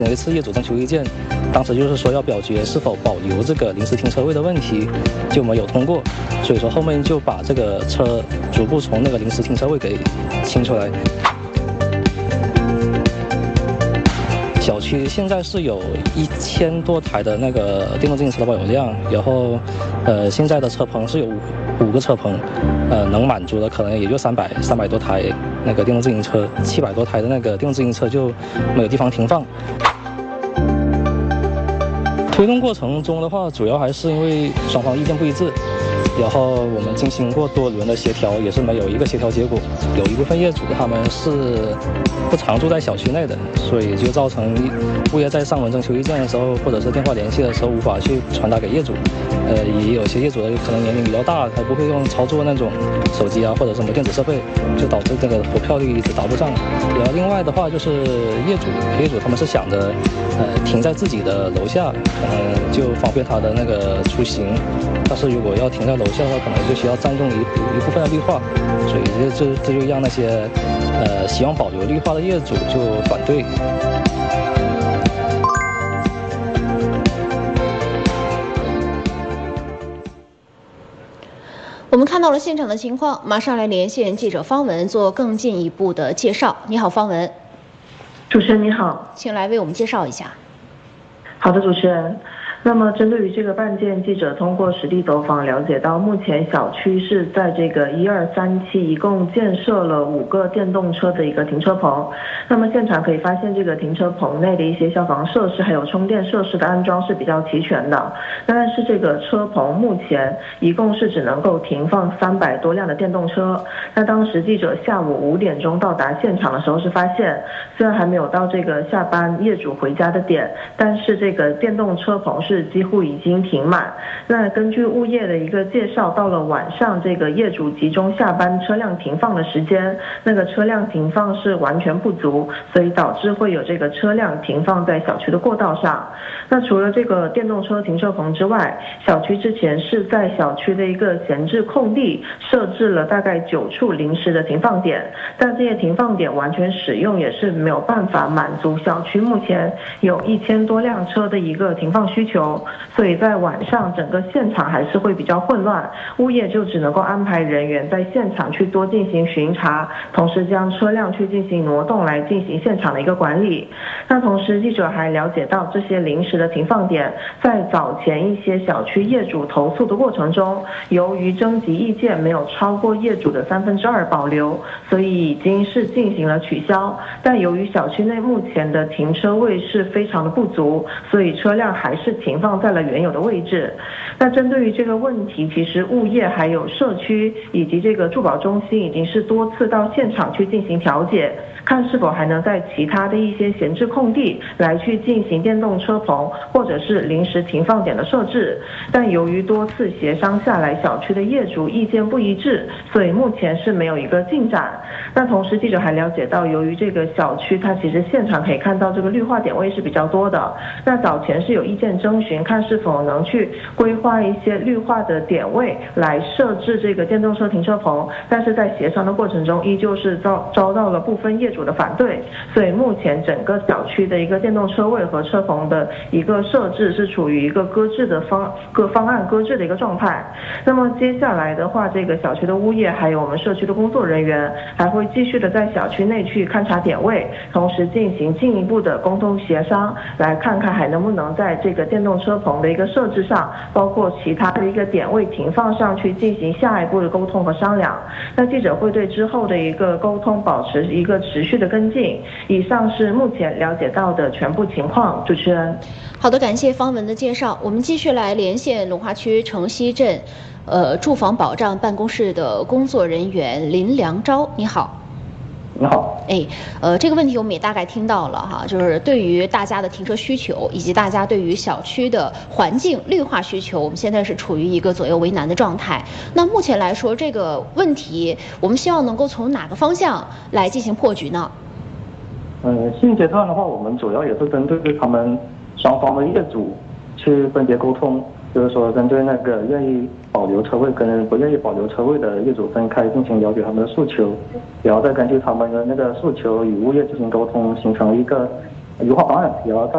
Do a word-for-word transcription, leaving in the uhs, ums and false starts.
有一次业主征求意见，当时就是说要表决是否保留这个临时停车位的问题，就没有通过，所以说后面就把这个车逐步从那个临时停车位给清出来。小区现在是有一千多台的那个电动自行车的保有量，然后，呃，现在的车棚是有五五个车棚，呃，能满足的可能也就三百三百多台那个电动自行车，七百多台的那个电动自行车就没有地方停放。推动过程中的话，主要还是因为双方意见不一致。然后我们进行过多轮的协调，也是没有一个协调结果。有一部分业主他们是不常住在小区内的，所以就造成物业在上门征求意见的时候，或者是电话联系的时候无法去传达给业主。呃，也有些业主的可能年龄比较大，他不会用操作那种手机啊或者什么电子设备，就导致这个投票率一直达不上。然后另外的话就是业主业主他们是想着，呃，停在自己的楼下，可能就方便他的那个出行。但是如果要停在楼下的话，可能就需要占用一一部分的绿化，所以这这这就让那些呃希望保留绿化的业主就反对。 我们看到了现场的情况，马上来连线记者方文做更进一步的介绍。你好，方文。 主持人你好， 请来为我们介绍一下。 好的，主持人。那么针对于这个案件，记者通过实地走访了解到，目前小区是在这个一二三期一共建设了五个电动车的一个停车棚。那么现场可以发现，这个停车棚内的一些消防设施还有充电设施的安装是比较齐全的。但是这个车棚目前一共是只能够停放三百多辆的电动车。那当时记者下午五点钟到达现场的时候，是发现虽然还没有到这个下班业主回家的点，但是这个电动车棚是是几乎已经停满。那根据物业的一个介绍，到了晚上这个业主集中下班车辆停放的时间，那个车辆停放是完全不足，所以导致会有这个车辆停放在小区的过道上。那除了这个电动车停车棚之外，小区之前是在小区的一个闲置空地设置了大概九处临时的停放点，但这些停放点完全使用也是没有办法满足小区目前有一千多辆车的一个停放需求。所以在晚上整个现场还是会比较混乱，物业就只能够安排人员在现场去多进行巡查，同时将车辆去进行挪动来进行现场的一个管理。那同时记者还了解到，这些临时的停放点在早前一些小区业主投诉的过程中，由于征集意见没有超过业主的三分之二保留，所以已经是进行了取消。但由于小区内目前的停车位是非常的不足，所以车辆还是停放在了原有的位置。那针对于这个问题，其实物业还有社区以及这个住保中心已经是多次到现场去进行调解，看是否还能在其他的一些闲置空地来去进行电动车棚或者是临时停放点的设置。但由于多次协商下来，小区的业主意见不一致，所以目前是没有一个进展。那同时记者还了解到，由于这个小区它其实现场可以看到这个绿化点位是比较多的，那早前是有意见征询，看是否能去规划一些绿化的点位来设置这个电动车停车棚，但是在协商的过程中依旧是遭遭到了部分业主的反对，所以目前整个小区的一个电动车位和车棚的一个设置是处于一个搁置的方各方案搁置的一个状态。那么接下来的话，这个小区的物业还有我们社区的工作人员还会继续的在小区内去勘察点位，同时进行进一步的沟通协商，来看看还能不能在这个电动车棚的一个设置上，包括其他的一个点位停放上去进行下一步的沟通和商量。那记者会对之后的一个沟通保持一个持续的跟进。以上是目前了解到的全部情况。主持人， 好的，感谢方文的介绍。我们继续来连线龙华区城西镇，呃，住房保障办公室的工作人员林良昭，你好。 你好， 哎，呃，这个问题我们也大概听到了哈，就是对于大家的停车需求以及大家对于小区的环境绿化需求，我们现在是处于一个左右为难的状态。那目前来说，这个问题我们希望能够从哪个方向来进行破局呢？ 嗯，现阶段的话，我们主要也是针对他们双方的业主去分别沟通，就是说针对那个愿意保留车位跟不愿意保留车位的业主分开进行了解他们的诉求，然后再根据他们的那个诉求与物业进行沟通，形成一个优化方案，然后再